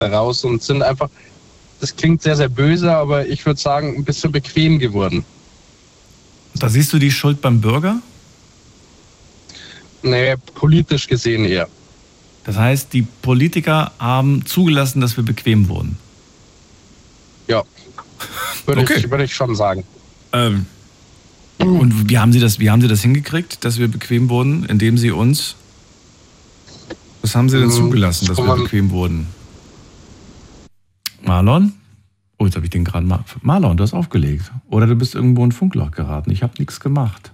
raus und sind einfach, das klingt sehr, sehr böse, aber ich würde sagen, ein bisschen bequem geworden. Da siehst du die Schuld beim Bürger? Nee, politisch gesehen eher. Das heißt, die Politiker haben zugelassen, dass wir bequem wurden? Ja, würde ich schon sagen. Und wie haben Sie das hingekriegt, dass wir bequem wurden, indem Sie uns... Was haben Sie denn zugelassen, dass wir bequem wurden? Marlon? Oh, jetzt habe ich den gerade mal... Marlon, du hast aufgelegt. Oder du bist irgendwo in ein Funkloch geraten. Ich habe nichts gemacht.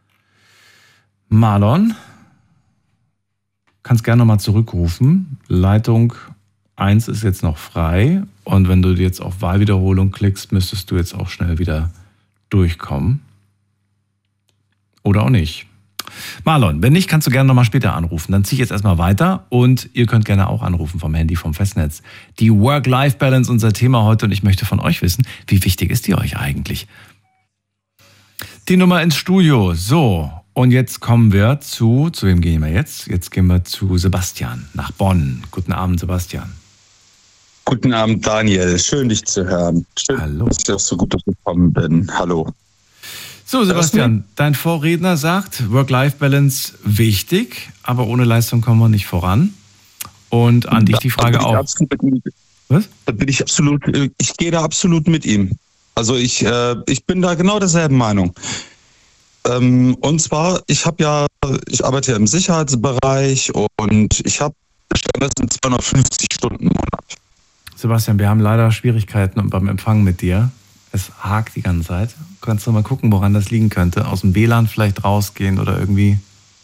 Marlon? Kannst gerne nochmal zurückrufen. Leitung 1 ist jetzt noch frei. Und wenn du jetzt auf Wahlwiederholung klickst, müsstest du jetzt auch schnell wieder durchkommen. Oder auch nicht. Marlon, wenn nicht, kannst du gerne nochmal später anrufen. Dann ziehe ich jetzt erstmal weiter und ihr könnt gerne auch anrufen vom Handy, vom Festnetz. Die Work-Life-Balance, unser Thema heute, und ich möchte von euch wissen, wie wichtig ist die euch eigentlich? Die Nummer ins Studio. So, und jetzt kommen wir zu wem gehen wir jetzt? Jetzt gehen wir zu Sebastian nach Bonn. Guten Abend, Sebastian. Guten Abend, Daniel. Schön, dich zu hören. Schön, Hallo. dass ich auch so gut gekommen bin. Hallo. So, Sebastian, dein Vorredner sagt, Work-Life-Balance wichtig, aber ohne Leistung kommen wir nicht voran. Und an dich die Frage auch. Was? Da bin ich absolut, ich gehe da absolut mit ihm. Also ich bin da genau derselben Meinung. Und zwar, ich arbeite ja im Sicherheitsbereich und ich habe, das sind 250 Stunden im Monat. Sebastian, wir haben leider Schwierigkeiten beim Empfang mit dir. Es hakt die ganze Zeit. Kannst du mal gucken, woran das liegen könnte? Aus dem WLAN vielleicht rausgehen oder irgendwie?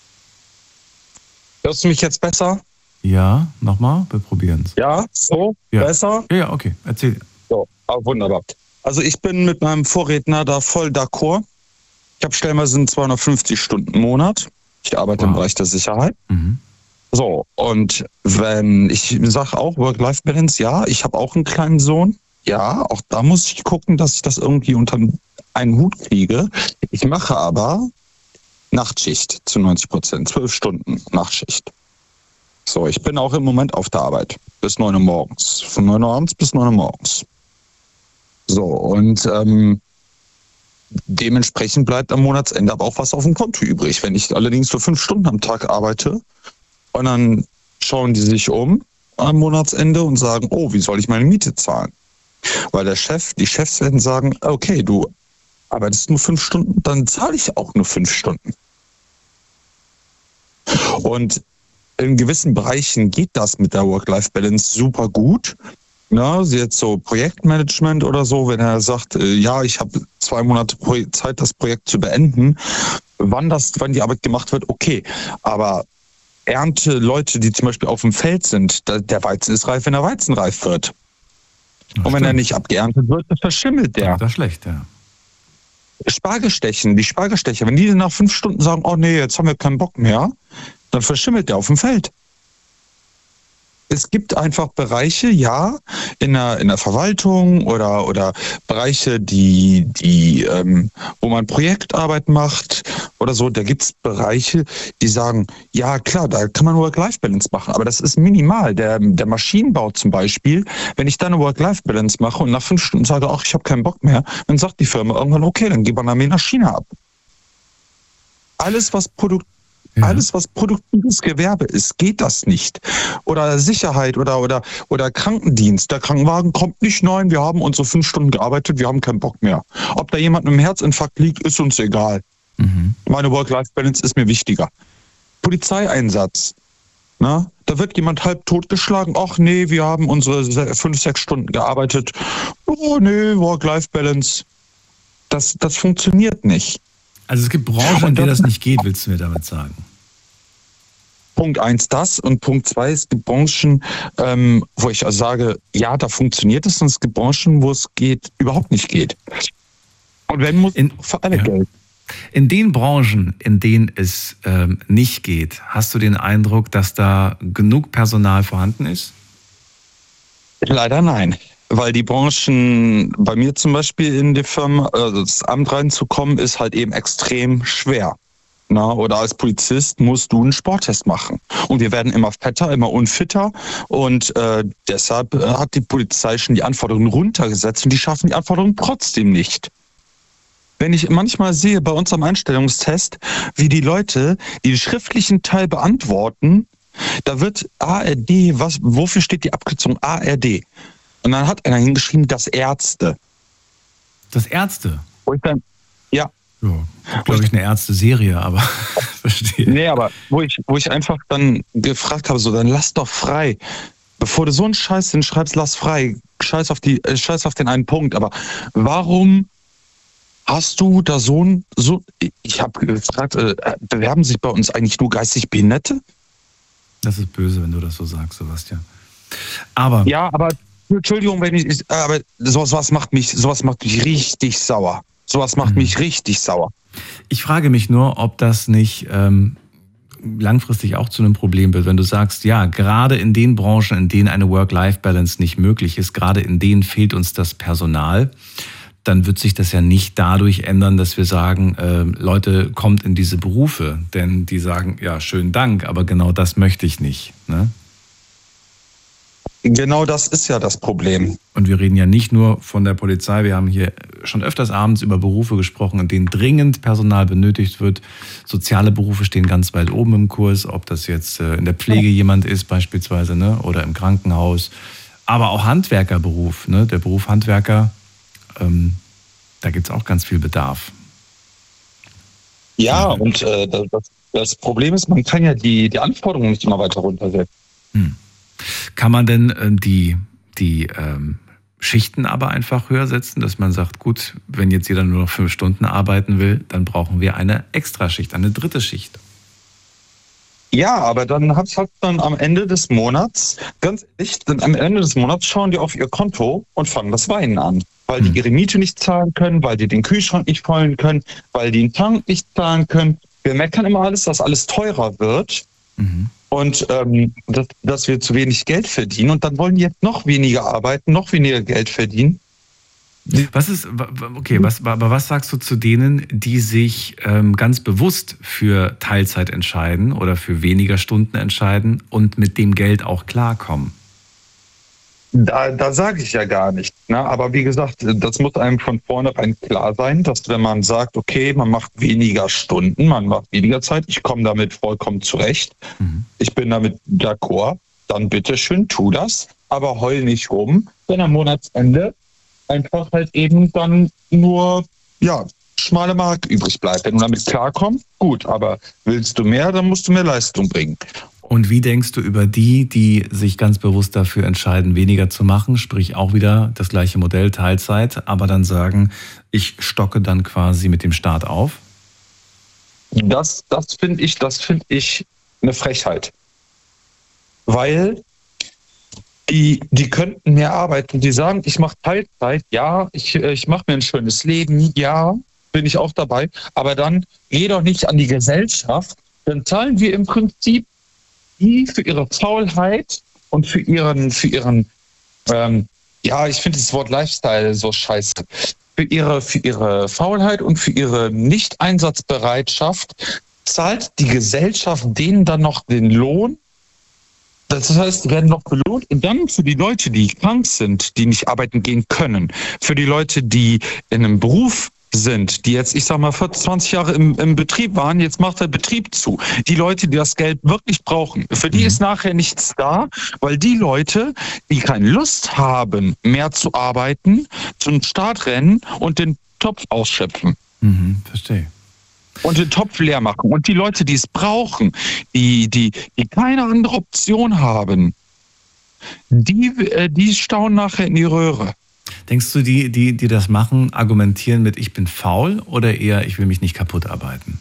Hörst du mich jetzt besser? Ja, nochmal? Wir probieren es. Ja, so? Ja. Besser? Ja, okay. Erzähl. So, wunderbar. Also ich bin mit meinem Vorredner da voll d'accord. Ich habe stellenweise 250 Stunden im Monat. Ich arbeite im Bereich der Sicherheit. Mhm. So, und wenn ich sage auch Work-Life-Balance, ja, ich habe auch einen kleinen Sohn. Ja, auch da muss ich gucken, dass ich das irgendwie unter einen Hut kriege. Ich mache aber Nachtschicht zu 90%, 12 Stunden Nachtschicht. So, ich bin auch im Moment auf der Arbeit bis 9 Uhr morgens. Von 9 Uhr abends bis 9 Uhr morgens. So, und dementsprechend bleibt am Monatsende aber auch was auf dem Konto übrig. Wenn ich allerdings für 5 Stunden am Tag arbeite und dann schauen die sich um am Monatsende und sagen, oh, wie soll ich meine Miete zahlen? Weil die Chefs werden sagen, okay, du arbeitest nur 5 Stunden, dann zahle ich auch nur 5 Stunden. Und in gewissen Bereichen geht das mit der Work-Life-Balance super gut. Na, jetzt so Projektmanagement oder so, wenn er sagt, ja, ich habe 2 Monate Zeit, das Projekt zu beenden, wann die Arbeit gemacht wird, okay. Aber Leute, die zum Beispiel auf dem Feld sind, der Weizen ist reif, wenn der Weizen reif wird. Und wenn er nicht abgeerntet wird, dann verschimmelt der. Das ist schlecht, ja. Die Spargelstecher, wenn die nach 5 Stunden sagen, oh nee, jetzt haben wir keinen Bock mehr, dann verschimmelt der auf dem Feld. Es gibt einfach Bereiche, ja, in der Verwaltung oder Bereiche, wo man Projektarbeit macht oder so, da gibt es Bereiche, die sagen, ja klar, da kann man Work-Life-Balance machen, aber das ist minimal. Der Maschinenbau zum Beispiel, wenn ich da eine Work-Life-Balance mache und nach 5 Stunden sage, ach, ich habe keinen Bock mehr, dann sagt die Firma irgendwann, okay, dann geben wir nach China ab. Alles, was produktives Gewerbe ist, geht das nicht. Oder Sicherheit oder Krankendienst. Der Krankenwagen kommt nicht, nein, wir haben unsere 5 Stunden gearbeitet, wir haben keinen Bock mehr. Ob da jemand mit einem Herzinfarkt liegt, ist uns egal. Mhm. Meine Work-Life-Balance ist mir wichtiger. Polizeieinsatz. Na, da wird jemand halb totgeschlagen. Ach nee, wir haben unsere 5, 6 Stunden gearbeitet. Oh nee, Work-Life-Balance. Das funktioniert nicht. Also es gibt Branchen, in denen das nicht geht, willst du mir damit sagen? Punkt 1 das und Punkt 2, es gibt Branchen, wo ich also sage, ja, da funktioniert es, und es gibt Branchen, wo es überhaupt nicht geht. Und wenn muss für alle Geld. In den Branchen, in denen es nicht geht, hast du den Eindruck, dass da genug Personal vorhanden ist? Leider nein. Weil die Branchen, bei mir zum Beispiel in die Firma, das Amt reinzukommen, ist halt eben extrem schwer. oder als Polizist musst du einen Sporttest machen. Und wir werden immer fetter, immer unfitter. Und deshalb hat die Polizei schon die Anforderungen runtergesetzt und die schaffen die Anforderungen trotzdem nicht. Wenn ich manchmal sehe bei uns am Einstellungstest, wie die Leute den schriftlichen Teil beantworten, da wird ARD, wofür steht die Abkürzung ARD? Und dann hat einer hingeschrieben, das Ärzte. Das Ärzte? Und dann, ja. Glaube ich, eine Ärzte-Serie, aber verstehe. Nee, aber wo ich einfach dann gefragt habe, so, dann lass doch frei. Bevor du so einen Scheiß hinschreibst, lass frei. Scheiß auf den einen Punkt. Aber warum hast du da ich habe gefragt, bewerben sich bei uns eigentlich nur geistig Behinderte? Das ist böse, wenn du das so sagst, Sebastian. Aber... Ja, aber Entschuldigung, aber sowas macht mich richtig sauer. Sowas macht mich richtig sauer. Ich frage mich nur, ob das nicht langfristig auch zu einem Problem wird, wenn du sagst, ja, gerade in den Branchen, in denen eine Work-Life-Balance nicht möglich ist, gerade in denen fehlt uns das Personal, dann wird sich das ja nicht dadurch ändern, dass wir sagen, Leute, kommt in diese Berufe. Denn die sagen, ja, schönen Dank, aber genau das möchte ich nicht, ne? Genau das ist ja das Problem. Und wir reden ja nicht nur von der Polizei, wir haben hier schon öfters abends über Berufe gesprochen, in denen dringend Personal benötigt wird. Soziale Berufe stehen ganz weit oben im Kurs, ob das jetzt in der Pflege jemand ist beispielsweise, ne, oder im Krankenhaus. Aber auch Handwerkerberuf, ne, der Beruf Handwerker, da gibt es auch ganz viel Bedarf. Ja, und das Problem ist, man kann ja die Anforderungen nicht immer weiter runtersetzen. Kann man denn die Schichten aber einfach höher setzen, dass man sagt, gut, wenn jetzt jeder nur noch 5 Stunden arbeiten will, dann brauchen wir eine Extraschicht, eine dritte Schicht? Ja, aber dann hat dann am Ende des Monats, ganz ehrlich, am Ende des Monats schauen die auf ihr Konto und fangen das Weinen an. Weil die ihre Miete nicht zahlen können, weil die den Kühlschrank nicht füllen können, weil die den Tank nicht zahlen können. Wir meckern immer alles, dass alles teurer wird. Und dass wir zu wenig Geld verdienen und dann wollen die jetzt noch weniger arbeiten, noch weniger Geld verdienen. Was sagst du zu denen, die sich ganz bewusst für Teilzeit entscheiden oder für weniger Stunden entscheiden und mit dem Geld auch klarkommen? Da sage ich ja gar nicht. Ne? Aber wie gesagt, das muss einem von vornherein klar sein, dass wenn man sagt, okay, man macht weniger Stunden, man macht weniger Zeit, ich komme damit vollkommen zurecht, ich bin damit d'accord, dann bitteschön, tu das, aber heul nicht rum, wenn am Monatsende einfach halt eben dann nur, schmale Mark übrig bleibt. Wenn du damit klarkommst, gut, aber willst du mehr, dann musst du mehr Leistung bringen. Und wie denkst du über die sich ganz bewusst dafür entscheiden, weniger zu machen, sprich auch wieder das gleiche Modell, Teilzeit, aber dann sagen, ich stocke dann quasi mit dem Staat auf? Das finde ich eine Frechheit. Weil die könnten mehr arbeiten. Die sagen, ich mache Teilzeit, ja, ich mache mir ein schönes Leben, ja, bin ich auch dabei, aber dann geh doch nicht an die Gesellschaft, dann zahlen wir im Prinzip die für ihre Faulheit und für ihren ich finde das Wort Lifestyle so scheiße, für ihre Faulheit und für ihre Nicht-Einsatzbereitschaft zahlt die Gesellschaft denen dann noch den Lohn. Das heißt, die werden noch belohnt und dann für die Leute, die krank sind, die nicht arbeiten gehen können, für die Leute, die in einem Beruf sind, die jetzt, ich sag mal, 20 Jahre im Betrieb waren, jetzt macht der Betrieb zu. Die Leute, die das Geld wirklich brauchen, für die ist nachher nichts da, weil die Leute, die keine Lust haben, mehr zu arbeiten, zum Start rennen und den Topf ausschöpfen. Verstehe. Und den Topf leer machen. Und die Leute, die es brauchen, die keine andere Option haben, die staunen nachher in die Röhre. Denkst du, die das machen, argumentieren mit ich bin faul oder eher ich will mich nicht kaputt arbeiten?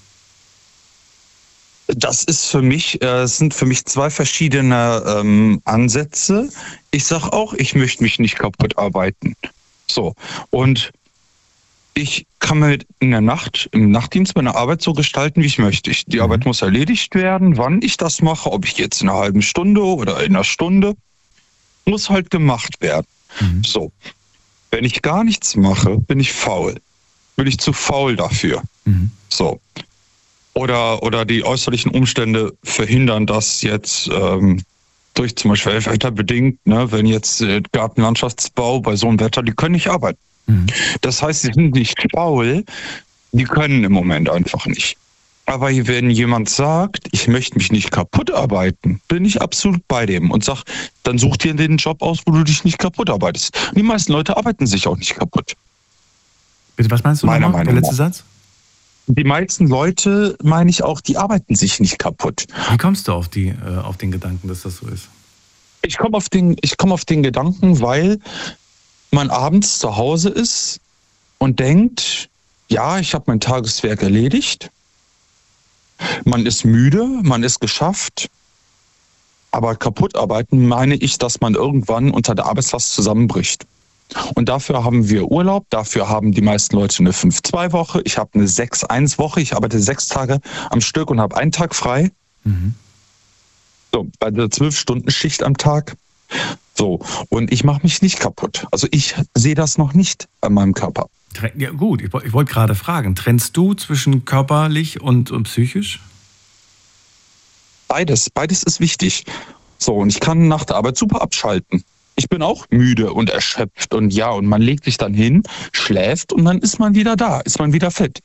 Das sind für mich 2 verschiedene Ansätze. Ich sage auch, ich möchte mich nicht kaputt arbeiten. So. Und ich kann mir im Nachtdienst meine Arbeit so gestalten, wie ich möchte. Die Arbeit muss erledigt werden. Wann ich das mache, ob ich jetzt in einer halben Stunde oder in einer Stunde, muss halt gemacht werden. So. Wenn ich gar nichts mache, bin ich faul. Bin ich zu faul dafür. So. oder die äußerlichen Umstände verhindern das jetzt durch zum Beispiel wetterbedingt, ne, wenn jetzt Gartenlandschaftsbau bei so einem Wetter, die können nicht arbeiten. Das heißt, sie sind nicht faul, die können im Moment einfach nicht. Aber wenn jemand sagt, ich möchte mich nicht kaputt arbeiten, bin ich absolut bei dem und sag, dann such dir den Job aus, wo du dich nicht kaputt arbeitest. Und die meisten Leute arbeiten sich auch nicht kaputt. Bitte, was meinst du nochmal? Der letzte Satz? Die meisten Leute, meine ich auch, die arbeiten sich nicht kaputt. Wie kommst du auf den Gedanken, dass das so ist? Ich komme auf den Gedanken, weil man abends zu Hause ist und denkt, ja, ich habe mein Tageswerk erledigt. Man ist müde, man ist geschafft. Aber kaputt arbeiten meine ich, dass man irgendwann unter der Arbeitslast zusammenbricht. Und dafür haben wir Urlaub, dafür haben die meisten Leute eine 5-2-Woche. Ich habe eine 6-1-Woche, ich arbeite 6 Tage am Stück und habe einen Tag frei. So, bei der 12-Stunden-Schicht am Tag. So, und ich mache mich nicht kaputt. Also ich sehe das noch nicht an meinem Körper. Ja gut, ich wollte gerade fragen, trennst du zwischen körperlich und psychisch? Beides ist wichtig. So, und ich kann nach der Arbeit super abschalten. Ich bin auch müde und erschöpft und ja, und man legt sich dann hin, schläft und dann ist man wieder da, ist man wieder fit.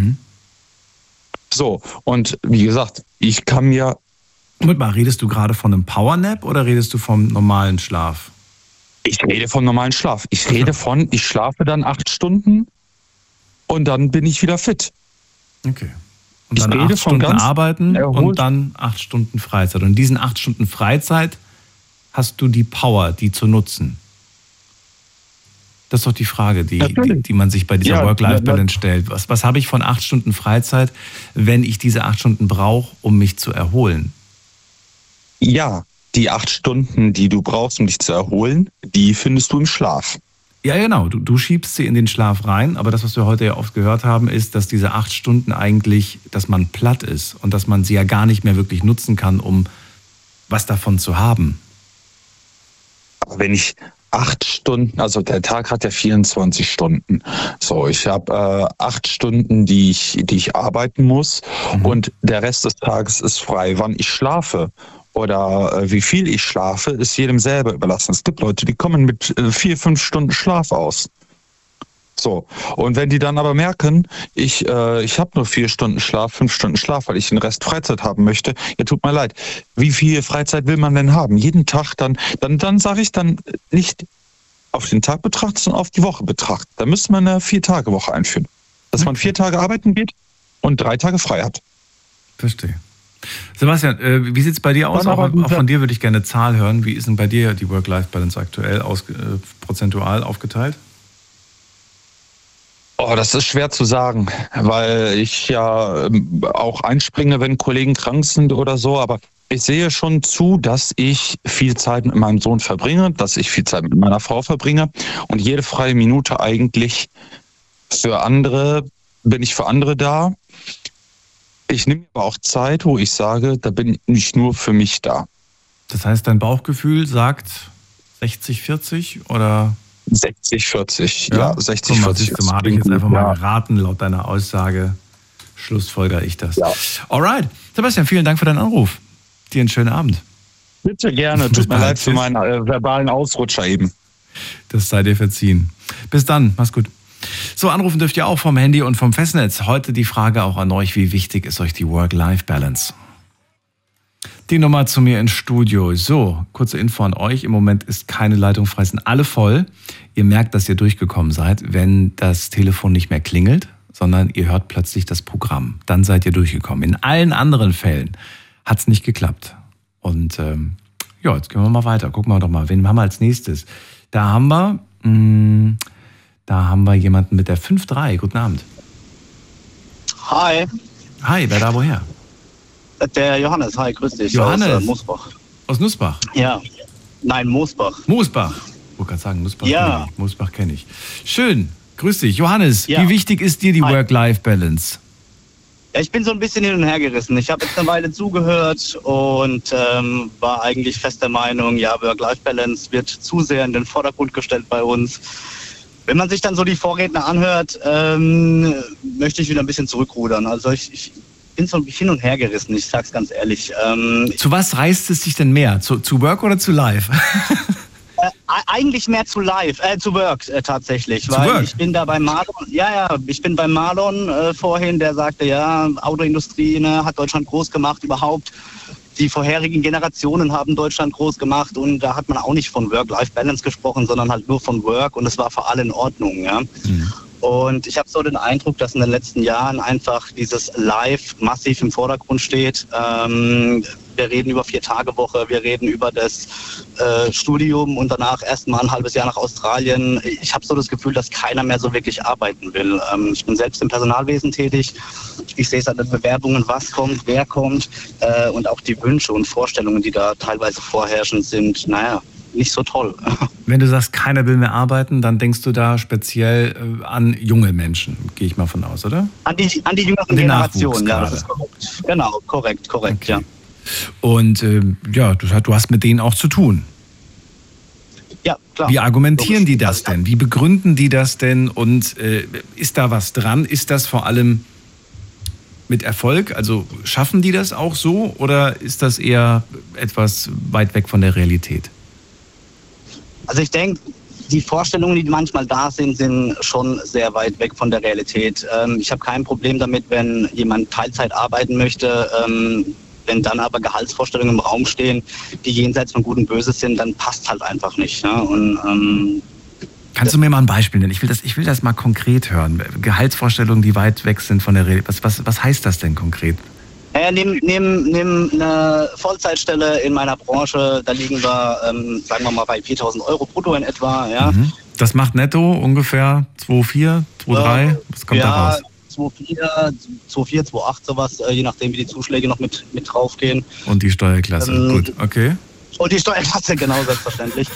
So, und wie gesagt, ich kann mir... Moment mal, redest du gerade von einem Powernap oder redest du vom normalen Schlaf? Ich rede vom normalen Schlaf. Ich schlafe dann 8 Stunden und dann bin ich wieder fit. Okay. Und dann 8 Stunden arbeiten und dann 8 Stunden Freizeit. Und in diesen 8 Stunden Freizeit hast du die Power, die zu nutzen? Das ist doch die Frage, die man sich bei dieser Work-Life-Balance stellt. Was habe ich von 8 Stunden Freizeit, wenn ich diese 8 Stunden brauche, um mich zu erholen? Ja, die 8 Stunden, die du brauchst, um dich zu erholen, die findest du im Schlaf. Ja, genau. Du schiebst sie in den Schlaf rein. Aber das, was wir heute ja oft gehört haben, ist, dass diese 8 Stunden eigentlich, dass man platt ist und dass man sie ja gar nicht mehr wirklich nutzen kann, um was davon zu haben. Wenn ich 8 Stunden, also der Tag hat ja 24 Stunden. So, ich habe 8 Stunden, die ich arbeiten muss und der Rest des Tages ist frei. Wann ich schlafe oder wie viel ich schlafe, ist jedem selber überlassen. Es gibt Leute, die kommen mit 4-5 Stunden Schlaf aus. So, und wenn die dann aber merken, ich habe nur 4 Stunden Schlaf, 5 Stunden Schlaf, weil ich den Rest Freizeit haben möchte, ja, tut mir leid. Wie viel Freizeit will man denn haben? Jeden Tag dann sage ich dann nicht auf den Tag betrachtet, sondern auf die Woche betrachtet. Da müsste man eine 4-Tage-Woche einführen. Dass man 4 Tage arbeiten geht und 3 Tage frei hat. Verstehe. Sebastian, wie sieht es bei dir aus? Auch von dir würde ich gerne eine Zahl hören. Wie ist denn bei dir die Work-Life-Balance aktuell prozentual aufgeteilt? Oh, das ist schwer zu sagen, weil ich ja auch einspringe, wenn Kollegen krank sind oder so. Aber ich sehe schon zu, dass ich viel Zeit mit meinem Sohn verbringe, dass ich viel Zeit mit meiner Frau verbringe. Und jede freie Minute eigentlich bin ich für andere da. Ich nehme aber auch Zeit, wo ich sage, da bin ich nur für mich da. Das heißt, dein Bauchgefühl sagt 60-40 oder... 60-40, ja, 60-40. Das habe ich jetzt einfach mal geraten, laut deiner Aussage schlussfolgere ich das. Ja. Alright, Sebastian, vielen Dank für deinen Anruf. Dir einen schönen Abend. Bitte gerne, tut mir leid für meinen verbalen Ausrutscher eben. Das sei dir verziehen. Bis dann, mach's gut. So, anrufen dürft ihr auch vom Handy und vom Festnetz. Heute die Frage auch an euch, wie wichtig ist euch die Work-Life-Balance? Die Nummer zu mir ins Studio. So, kurze Info an euch. Im Moment ist keine Leitung frei, sind alle voll. Ihr merkt, dass ihr durchgekommen seid, wenn das Telefon nicht mehr klingelt, sondern ihr hört plötzlich das Programm. Dann seid ihr durchgekommen. In allen anderen Fällen hat es nicht geklappt. Und jetzt gehen wir mal weiter. Gucken wir doch mal, wen haben wir als nächstes? Da haben wir jemanden mit der 5-3. Guten Abend. Hi. Hi, wer da woher? Der Johannes, hi, grüß dich. Johannes. Aus Moosbach. Aus Nussbach? Ja. Nein, Moosbach. Moosbach. Ich wollte gerade sagen, Nussbach ja. Moosbach kenne ich. Schön, grüß dich. Johannes, ja. Wie wichtig ist dir die Work-Life-Balance? Ja, ich bin so ein bisschen hin und her gerissen. Ich habe jetzt eine Weile zugehört und war eigentlich fest der Meinung, ja, Work-Life-Balance wird zu sehr in den Vordergrund gestellt bei uns. Wenn man sich dann so die Vorredner anhört, möchte ich wieder ein bisschen zurückrudern. Also ich bin so hin und her gerissen, ich sag's ganz ehrlich. Zu was reißt es dich denn mehr? Zu Work oder zu Live? Eigentlich mehr zu Work tatsächlich, zu weil Work? Ich bin da bei Marlon, ich bin bei Marlon vorhin, der sagte, ja, Autoindustrie, ne, hat Deutschland groß gemacht überhaupt. Die vorherigen Generationen haben Deutschland groß gemacht und da hat man auch nicht von Work-Life-Balance gesprochen, sondern halt nur von Work und es war für alle in Ordnung, ja. Mhm. Und ich habe so den Eindruck, dass in den letzten Jahren einfach dieses Live massiv im Vordergrund steht. Wir reden über 4-Tage-Woche, wir reden über das Studium und danach erstmal ein halbes Jahr nach Australien. Ich habe so das Gefühl, dass keiner mehr so wirklich arbeiten will. Ich bin selbst im Personalwesen tätig. Ich sehe es an den Bewerbungen, was kommt, wer kommt und auch die Wünsche und Vorstellungen, die da teilweise vorherrschen, sind, nicht so toll. Wenn du sagst, keiner will mehr arbeiten, dann denkst du da speziell an junge Menschen, gehe ich mal von aus, oder? An die jüngeren Generationen, ja, das ist korrekt. Genau, korrekt, okay. Ja. Und du hast mit denen auch zu tun. Ja, klar. Wie argumentieren die das denn? Wie begründen die das denn? Und ist da was dran? Ist das vor allem mit Erfolg? Also schaffen die das auch so oder ist das eher etwas weit weg von der Realität? Also ich denke, die Vorstellungen, die manchmal da sind, sind schon sehr weit weg von der Realität. Ich habe kein Problem damit, wenn jemand Teilzeit arbeiten möchte, wenn dann aber Gehaltsvorstellungen im Raum stehen, die jenseits von Gut und Böse sind, dann passt halt einfach nicht. Ne? Und, kannst du mir mal ein Beispiel nennen? Ich will das mal konkret hören. Gehaltsvorstellungen, die weit weg sind von der Realität. Was heißt das denn konkret? Nimm eine Vollzeitstelle in meiner Branche, da liegen wir, sagen wir mal, bei 4.000 € brutto in etwa. Ja. Das macht netto ungefähr 2,4, 2,3? Was kommt da raus? 2,4, 2,8 sowas, je nachdem wie die Zuschläge noch mit draufgehen. Und die Steuerklasse, gut, okay. Und die Steuerklasse, genau, selbstverständlich.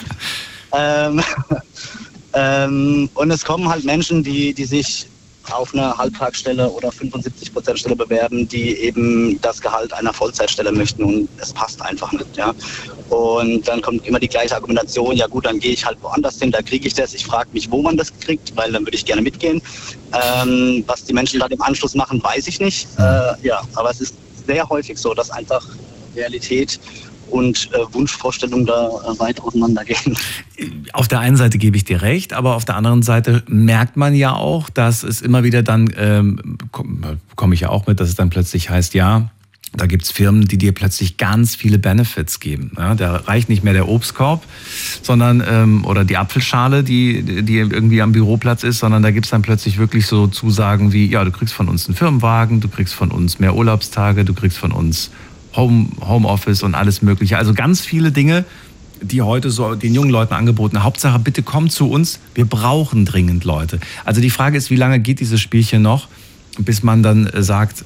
Und es kommen halt Menschen, die sich auf eine Halbtagsstelle oder 75%-Stelle bewerben, die eben das Gehalt einer Vollzeitstelle möchten und es passt einfach nicht. Ja. Und dann kommt immer die gleiche Argumentation, ja gut, dann gehe ich halt woanders hin, da kriege ich das. Ich frage mich, wo man das kriegt, weil dann würde ich gerne mitgehen. Was die Menschen dann im Anschluss machen, weiß ich nicht. Aber es ist sehr häufig so, dass einfach Realität und Wunschvorstellungen da weit auseinandergehen. Auf der einen Seite gebe ich dir recht, aber auf der anderen Seite merkt man ja auch, dass es immer wieder dann, komme ich ja auch mit, dass es dann plötzlich heißt, ja, da gibt es Firmen, die dir plötzlich ganz viele Benefits geben. Ja, da reicht nicht mehr der Obstkorb, sondern oder die Apfelschale, die irgendwie am Büroplatz ist, sondern da gibt es dann plötzlich wirklich so Zusagen wie, ja, du kriegst von uns einen Firmenwagen, du kriegst von uns mehr Urlaubstage, du kriegst von uns Homeoffice und alles Mögliche. Also ganz viele Dinge, die heute so den jungen Leuten angeboten. Hauptsache, bitte kommt zu uns. Wir brauchen dringend Leute. Also die Frage ist, wie lange geht dieses Spielchen noch, bis man dann sagt,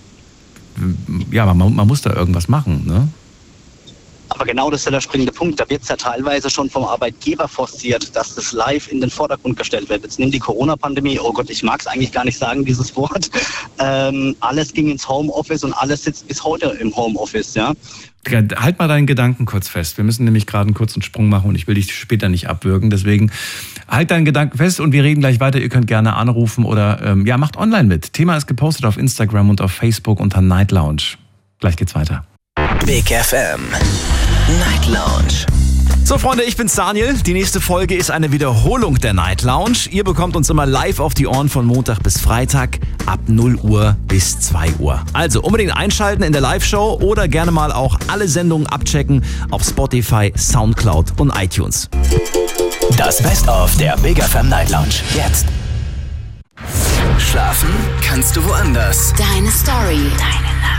man muss da irgendwas machen, ne? Aber genau das ist ja der springende Punkt. Da wird es ja teilweise schon vom Arbeitgeber forciert, dass das live in den Vordergrund gestellt wird. Jetzt nimm die Corona-Pandemie. Oh Gott, ich mag es eigentlich gar nicht sagen, dieses Wort. Alles ging ins Homeoffice und alles sitzt bis heute im Homeoffice, ja. Halt mal deinen Gedanken kurz fest. Wir müssen nämlich gerade einen kurzen Sprung machen und ich will dich später nicht abwürgen. Deswegen halt deinen Gedanken fest und wir reden gleich weiter. Ihr könnt gerne anrufen oder macht online mit. Thema ist gepostet auf Instagram und auf Facebook unter Night Lounge. Gleich geht's weiter. Big FM Night Lounge. So Freunde, ich bin's Daniel. Die nächste Folge ist eine Wiederholung der Night Lounge. Ihr bekommt uns immer live auf die Ohren von Montag bis Freitag ab 0 Uhr bis 2 Uhr. Also unbedingt einschalten in der Live-Show oder gerne mal auch alle Sendungen abchecken auf Spotify, Soundcloud und iTunes. Das Best-of der Big FM Night Lounge. Jetzt. Schlafen kannst du woanders. Deine Story. Deine